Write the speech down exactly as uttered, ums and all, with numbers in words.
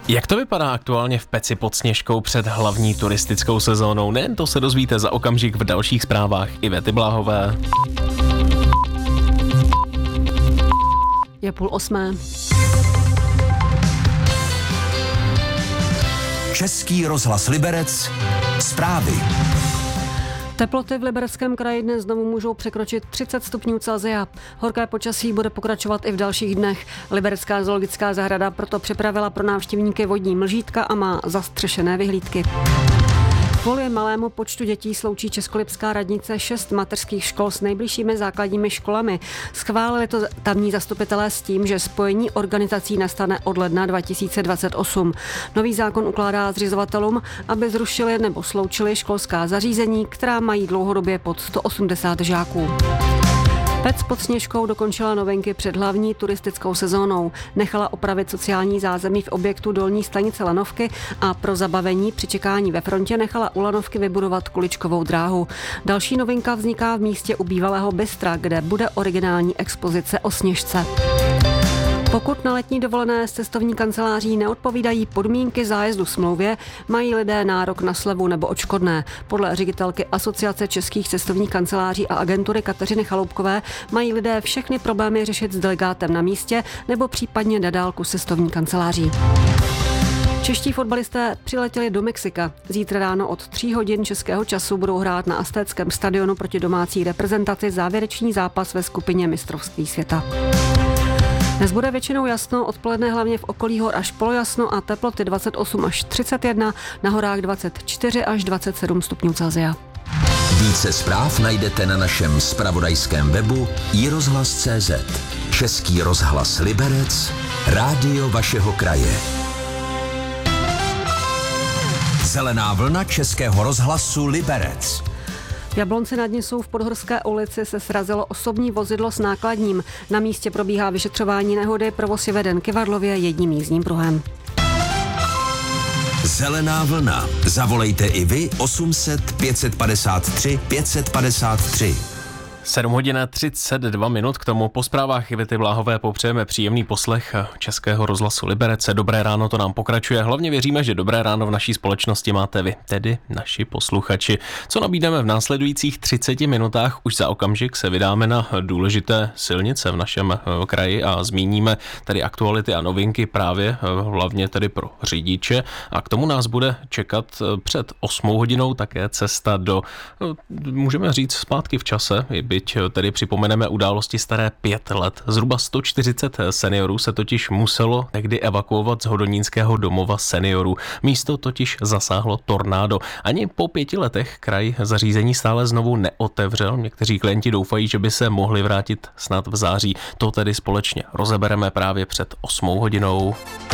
Jak to vypadá aktuálně v Peci pod Sněžkou před hlavní turistickou sezónou? Nejen to se dozvíte za okamžik v dalších zprávách Ivety Bláhové. Je půl osmé. Český rozhlas Liberec. Zprávy. Teploty v Libereckém kraji dnes znovu můžou překročit třicet stupňů Celsia. Horké počasí bude pokračovat i v dalších dnech. Liberecká zoologická zahrada proto připravila pro návštěvníky vodní mlžítka a má zastřešené vyhlídky. Kvůli malému počtu dětí sloučí Českolipská radnice šest mateřských škol s nejbližšími základními školami. Schválili to tamní zastupitelé s tím, že spojení organizací nastane od ledna dva tisíce dvacet osm. Nový zákon ukládá zřizovatelům, aby zrušili nebo sloučili školská zařízení, která mají dlouhodobě pod sto osmdesát žáků. Pec pod Sněžkou dokončila novinky před hlavní turistickou sezónou. Nechala opravit sociální zázemí v objektu dolní stanice lanovky a pro zabavení při čekání ve frontě nechala u lanovky vybudovat kuličkovou dráhu. Další novinka vzniká v místě u bývalého bystra, kde bude originální expozice o Sněžce. Pokud na letní dovolené s cestovní kanceláří neodpovídají podmínky zájezdu smlouvě, mají lidé nárok na slevu nebo odškodné. Podle ředitelky Asociace českých cestovních kanceláří a agentury Kateřiny Chaloupkové mají lidé všechny problémy řešit s delegátem na místě nebo případně na dálku s cestovní kanceláří. Čeští fotbalisté přiletěli do Mexika. Zítra ráno od tří hodin českého času budou hrát na Aztéckém stadionu proti domácí reprezentaci závěrečný zápas ve skupině mistrovství světa. Dnes bude většinou jasno, odpoledne hlavně v okolí hor až polojasno a teploty dvacet osm až třicet jedna, na horách dvacet čtyři až dvacet sedm stupňů Celsia. Více zpráv najdete na našem zpravodajském webu i rozhlas tečka cé zet. Český rozhlas Liberec, rádio vašeho kraje. Zelená vlna Českého rozhlasu Liberec. V Jablonci nad Nisou v Podhorské ulici se srazilo osobní vozidlo s nákladním. Na místě probíhá vyšetřování nehody, provoz je veden kyvadlově jedním jízdním pruhem. Zelená vlna. Zavolejte i vy osm set pět set padesát tři pět set padesát tři. sedm hodin třicet dva minut, k tomu po zprávách Ivety Bláhové popřejeme příjemný poslech Českého rozhlasu Liberec. Dobré ráno, to nám pokračuje. Hlavně věříme, že dobré ráno v naší společnosti máte vy, tedy naši posluchači. Co nabídneme v následujících třiceti minutách? Už za okamžik se vydáme na důležité silnice v našem kraji a zmíníme tedy aktuality a novinky právě hlavně tedy pro řidiče. A k tomu nás bude čekat před osmou hodinou také cesta do, můžeme říct, zpátky v čase, byť tedy připomeneme události staré pět let. Zhruba sto čtyřicet seniorů se totiž muselo tehdy evakuovat z hodonínského domova seniorů. Místo totiž zasáhlo tornádo. Ani po pěti letech kraj zařízení stále znovu neotevřel. Někteří klienti doufají, že by se mohli vrátit snad v září. To tedy společně rozebereme právě před osmou hodinou.